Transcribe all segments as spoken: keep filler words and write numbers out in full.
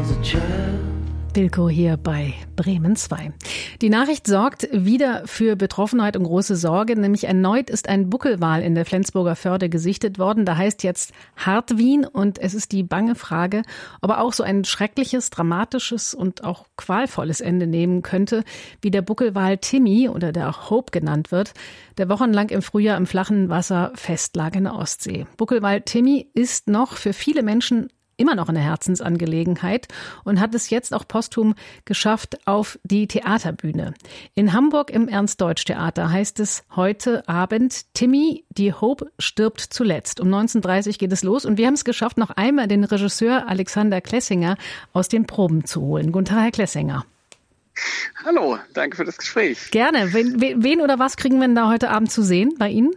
Wilko hier bei Bremen zwei. Die Nachricht sorgt wieder für Betroffenheit und große Sorge, nämlich erneut ist ein Buckelwal in der Flensburger Förde gesichtet worden. Da heißt jetzt Hartwien und es ist die bange Frage, ob er auch so ein schreckliches, dramatisches und auch qualvolles Ende nehmen könnte, wie der Buckelwal Timmy oder der auch Hope genannt wird, der wochenlang im Frühjahr im flachen Wasser festlag in der Ostsee. Buckelwal Timmy ist noch für viele Menschen immer noch eine Herzensangelegenheit und hat es jetzt auch posthum geschafft auf die Theaterbühne. In Hamburg im Ernst-Deutsch-Theater heißt es heute Abend, Timmy, die Hope stirbt zuletzt. Um neunzehn Uhr dreißig geht es los und wir haben es geschafft, noch einmal den Regisseur Alexander Klessinger aus den Proben zu holen. Guten Tag, Herr Klessinger. Hallo, danke für das Gespräch. Gerne. Wen, wen oder was kriegen wir denn da heute Abend zu sehen bei Ihnen?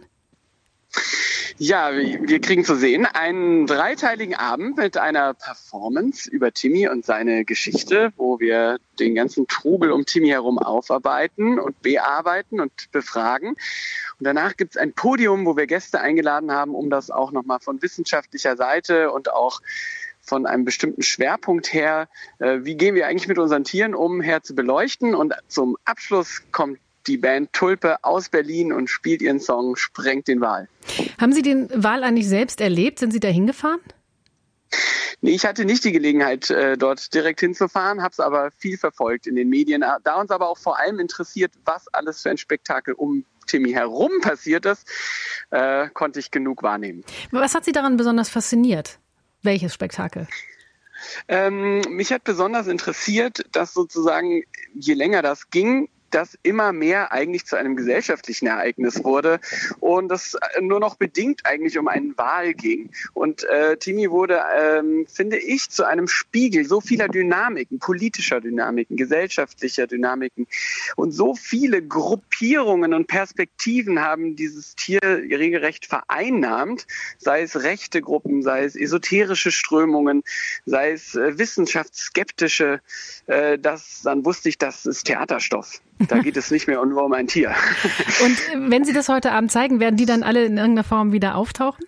Ja, wir kriegen zu sehen einen dreiteiligen Abend mit einer Performance über Timmy und seine Geschichte, wo wir den ganzen Trubel um Timmy herum aufarbeiten und bearbeiten und befragen. Und danach gibt es ein Podium, wo wir Gäste eingeladen haben, um das auch nochmal von wissenschaftlicher Seite und auch von einem bestimmten Schwerpunkt her, äh, wie gehen wir eigentlich mit unseren Tieren um, her zu beleuchten. Und zum Abschluss kommt die Band Tulpe aus Berlin und spielt ihren Song Sprengt den Wal. Haben Sie den Wal eigentlich selbst erlebt? Sind Sie da hingefahren? Nee, ich hatte nicht die Gelegenheit, äh, dort direkt hinzufahren, habe es aber viel verfolgt in den Medien. Da uns aber auch vor allem interessiert, was alles für ein Spektakel um Timmy herum passiert ist, äh, konnte ich genug wahrnehmen. Was hat Sie daran besonders fasziniert? Welches Spektakel? Ähm, mich hat besonders interessiert, dass sozusagen, je länger das ging, das immer mehr eigentlich zu einem gesellschaftlichen Ereignis wurde und das nur noch bedingt eigentlich um einen Wal ging. Und äh, Timmy wurde, ähm, finde ich, zu einem Spiegel so vieler Dynamiken, politischer Dynamiken, gesellschaftlicher Dynamiken. Und so viele Gruppierungen und Perspektiven haben dieses Tier regelrecht vereinnahmt, sei es rechte Gruppen, sei es esoterische Strömungen, sei es äh, wissenschaftsskeptische. Äh, das, dann wusste ich, das ist Theaterstoff. Da geht es nicht mehr nur um ein Tier. Und wenn Sie das heute Abend zeigen, werden die dann alle in irgendeiner Form wieder auftauchen?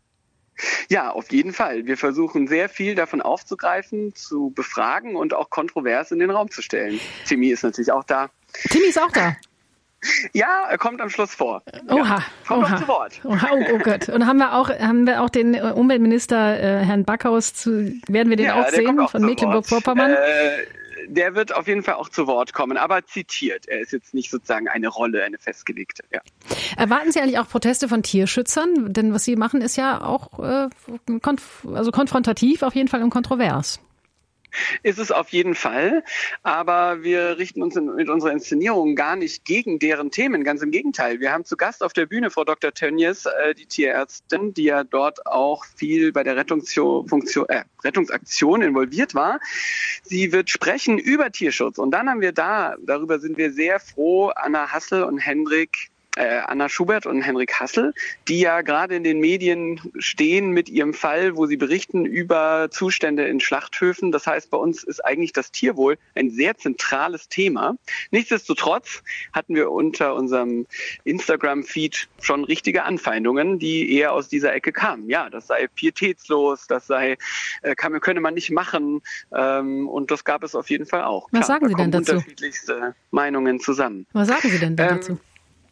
Ja, auf jeden Fall. Wir versuchen sehr viel davon aufzugreifen, zu befragen und auch kontrovers in den Raum zu stellen. Timmy ist natürlich auch da. Timmy ist auch da? Ja, er kommt am Schluss vor. Oha, ja, kommt oha. auch zu Wort. Oha, oh, oh Gott. Und haben wir auch, haben wir auch den Umweltminister äh, Herrn Backhaus, zu, werden wir den ja, auch sehen auch von Mecklenburg-Vorpommern? Äh, Der wird auf jeden Fall auch zu Wort kommen, aber zitiert. Er ist jetzt nicht sozusagen eine Rolle, eine festgelegte. Ja. Erwarten Sie eigentlich auch Proteste von Tierschützern? Denn was Sie machen, ist ja auch äh, konf- also konfrontativ auf jeden Fall und kontrovers. Ist es auf jeden Fall, aber wir richten uns in, mit unserer Inszenierung gar nicht gegen deren Themen, ganz im Gegenteil. Wir haben zu Gast auf der Bühne Frau Doktor Tönjes, äh, die Tierärztin, die ja dort auch viel bei der Rettungsaktion, äh, Rettungsaktion involviert war. Sie wird sprechen über Tierschutz und dann haben wir da, darüber sind wir sehr froh, Anna Hassel und Hendrik Äh, Anna Schubert und Henrik Hassel, die ja gerade in den Medien stehen mit ihrem Fall, wo sie berichten über Zustände in Schlachthöfen. Das heißt, bei uns ist eigentlich das Tierwohl ein sehr zentrales Thema. Nichtsdestotrotz hatten wir unter unserem Instagram-Feed schon richtige Anfeindungen, die eher aus dieser Ecke kamen. Ja, das sei pietätslos, das sei, äh, kann, könne man nicht machen. Ähm, und das gab es auf jeden Fall auch. Was Klar, sagen Sie denn dazu? Unterschiedlichste Meinungen zusammen. Was sagen Sie denn da ähm, dazu?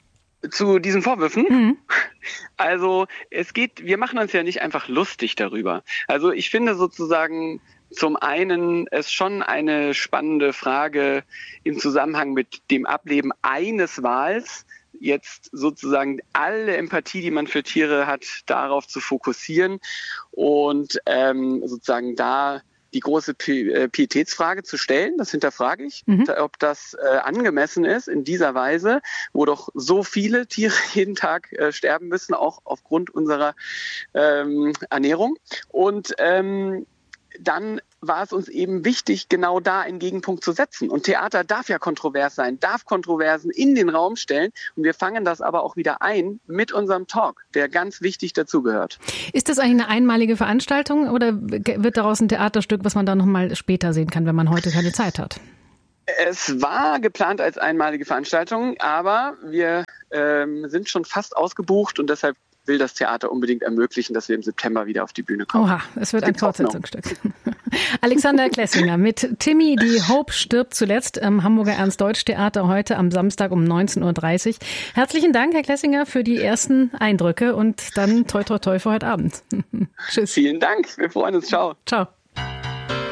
Zu diesen Vorwürfen? Mhm. Also es geht, wir machen uns ja nicht einfach lustig darüber. Also ich finde sozusagen zum einen es schon eine spannende Frage im Zusammenhang mit dem Ableben eines Wals, jetzt sozusagen alle Empathie, die man für Tiere hat, darauf zu fokussieren und ähm, sozusagen da die große Pietätsfrage zu stellen, das hinterfrage ich, mhm. ob das äh, angemessen ist in dieser Weise, wo doch so viele Tiere jeden Tag äh, sterben müssen, auch aufgrund unserer ähm, Ernährung. Und ähm, dann war es uns eben wichtig, genau da einen Gegenpunkt zu setzen. Und Theater darf ja kontrovers sein, darf Kontroversen in den Raum stellen. Und wir fangen das aber auch wieder ein mit unserem Talk, der ganz wichtig dazugehört. Ist das eigentlich eine einmalige Veranstaltung oder wird daraus ein Theaterstück, was man dann nochmal später sehen kann, wenn man heute keine Zeit hat? Es war geplant als einmalige Veranstaltung, aber wir ähm, sind schon fast ausgebucht und deshalb will das Theater unbedingt ermöglichen, dass wir im September wieder auf die Bühne kommen. Oha, es wird ein Fortsetzungsstück. Alexander Klessinger mit Timmy, die Hope stirbt zuletzt im Hamburger Ernst-Deutsch-Theater heute am Samstag um neunzehn Uhr dreißig. Herzlichen Dank, Herr Klessinger, für die ersten Eindrücke und dann toi toi toi für heute Abend. Tschüss. Vielen Dank, wir freuen uns. Ciao. Ciao.